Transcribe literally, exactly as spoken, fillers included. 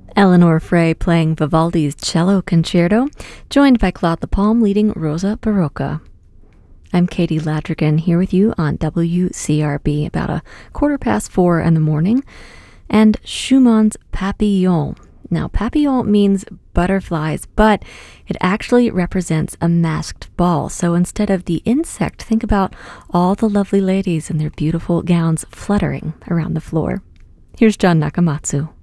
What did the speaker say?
Eleanor Frey playing Vivaldi's Cello Concerto, joined by Claude LaPalme leading Rosa Barocca. I'm Katie Ladrigan here with you on W C R B about a quarter past four in the morning. And Schumann's Papillon. Now, papillon means butterflies, but it actually represents a masked ball. So instead of the insect, think about all the lovely ladies in their beautiful gowns fluttering around the floor. Here's John Nakamatsu.